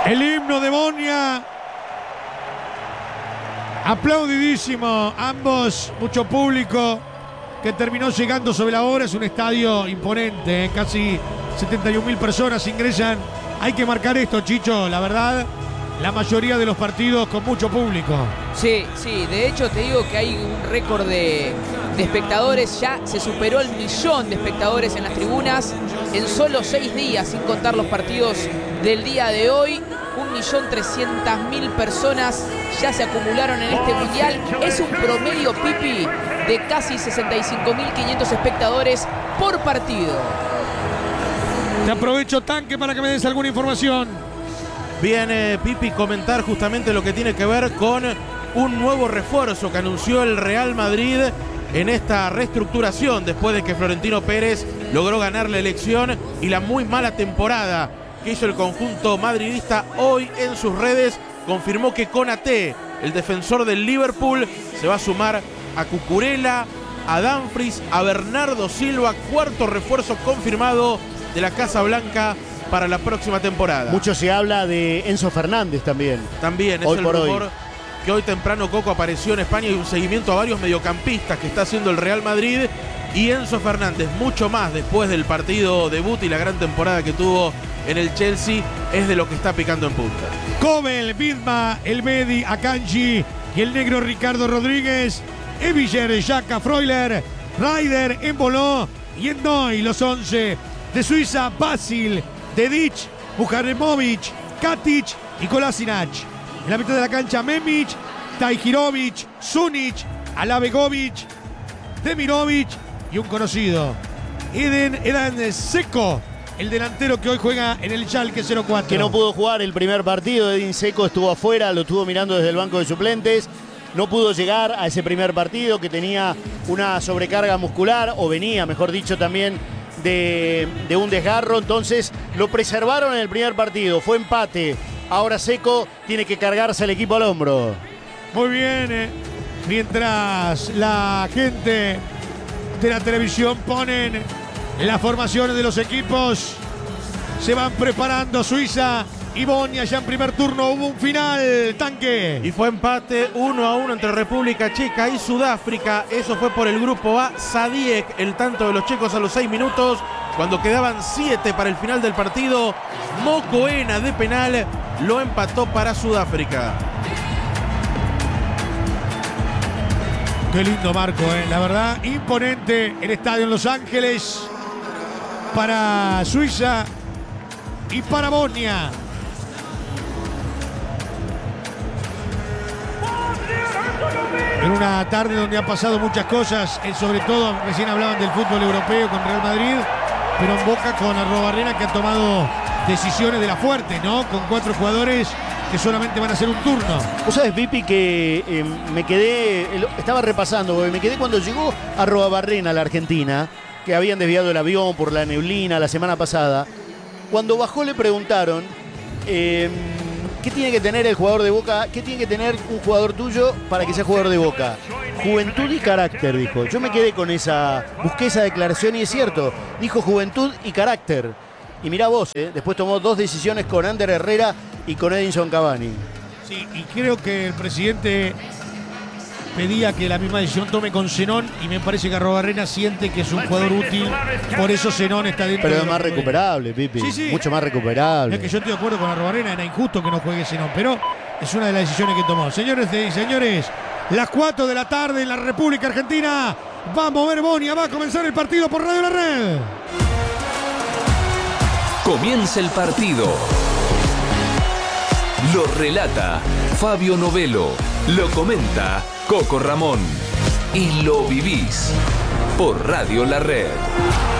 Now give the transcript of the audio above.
El himno de Bonia. Aplaudidísimo. Ambos, mucho público que terminó llegando sobre la hora. Es un estadio imponente, casi 71.000 personas ingresan. Hay que marcar esto, Chicho, la verdad. La mayoría de los partidos con mucho público. Sí, de hecho te digo que hay un récord de espectadores, ya se superó el 1.000.000 de espectadores en las tribunas en solo 6 días, sin contar los partidos del día de hoy. 1.300.000 personas ya se acumularon en este mundial. Es un promedio, Pipi, de casi 65.500 espectadores por partido. Te aprovecho, Tanque, para que me des alguna información. Bien, Pipi, comentar justamente lo que tiene que ver con un nuevo refuerzo que anunció el Real Madrid en esta reestructuración después de que Florentino Pérez logró ganar la elección y la muy mala temporada que hizo el conjunto madridista. Hoy en sus redes confirmó que Konaté, el defensor del Liverpool, se va a sumar a Cucurella, a Dumfries, a Bernardo Silva, cuarto refuerzo confirmado de la Casa Blanca para la próxima temporada. Mucho se habla de Enzo Fernández también. También es hoy el por rumor hoy. Que hoy temprano Coco apareció en España y un seguimiento a varios mediocampistas que está haciendo el Real Madrid. Y Enzo Fernández, mucho más después del partido debut y la gran temporada que tuvo en el Chelsea, es de lo que está picando en punta. Kobel, Vidma, El Medi, Akanji y el negro Ricardo Rodríguez, Eviller, Xhaka, Freuler, Ryder, Embolo y Endoy, los 11 de Suiza, Basil, Dedic, Bujaremovic, Katic y Kolasinac. En la mitad de la cancha, Memic, Tahirovic, Sunic, Alabegovic, Demirovic y un conocido, Edan Seco, el delantero que hoy juega en el Schalke 04. Que no pudo jugar el primer partido. Edin Seco estuvo afuera, lo estuvo mirando desde el banco de suplentes. No pudo llegar a ese primer partido, que tenía una sobrecarga muscular, o venía, mejor dicho, también de un desgarro. Entonces lo preservaron en el primer partido, fue empate. Ahora Seco tiene que cargarse el equipo al hombro. Muy bien, mientras la gente de la televisión ponen las formaciones de los equipos, se van preparando Suiza y Bonia. Ya en primer turno hubo un final, Tanque. Y fue empate 1-1 entre República Checa y Sudáfrica. Eso fue por el grupo A. Sadiek, el tanto de los checos a los 6 minutos. Cuando quedaban 7 para el final del partido, Mokoena de penal lo empató para Sudáfrica. Qué lindo marco, la verdad, imponente el estadio en Los Ángeles para Suiza y para Bonia. En una tarde donde han pasado muchas cosas, sobre todo recién hablaban del fútbol europeo con Real Madrid, pero en Boca con Arrobarrena, que ha tomado decisiones de la fuerte, ¿no? Con 4 jugadores que solamente van a hacer un turno. Vos sabés, Pipi, que me quedé, estaba repasando, porque me quedé cuando llegó Arrobarrena a la Argentina, que habían desviado el avión por la neblina la semana pasada. Cuando bajó le preguntaron ¿qué tiene que tener el jugador de Boca? ¿Qué tiene que tener un jugador tuyo para que sea jugador de Boca? Juventud y carácter, dijo. Yo me quedé con esa, busqué esa declaración y es cierto. Dijo juventud y carácter. Y mirá vos, después tomó 2 decisiones con Ander Herrera y con Edinson Cavani. Sí, y creo que el presidente pedía que la misma decisión tome con Zenón, y me parece que Arrobarrena siente que es un jugador útil, por eso Zenón está dentro. Pero es más recuperable, Pipi. Sí. Mucho más recuperable. Es que yo estoy de acuerdo con Arrobarrena, era injusto que no juegue Zenón, pero es una de las decisiones que tomó. Señores y señores, las 4 de la tarde en la República Argentina, va a mover Bonia, va a comenzar el partido por Radio La Red. Comienza el partido. Lo relata Fabio Novelo. Lo comenta Coco Ramón. Y lo vivís por Radio La Red.